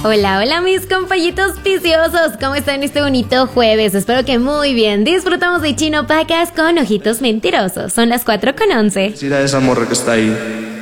Hola, hola mis compañitos viciosos, ¿cómo están este bonito jueves? Espero que muy bien. Disfrutamos de Chino Pacas con Ojitos Mentirosos. Son las 4:11. Decir a esa morra que está ahí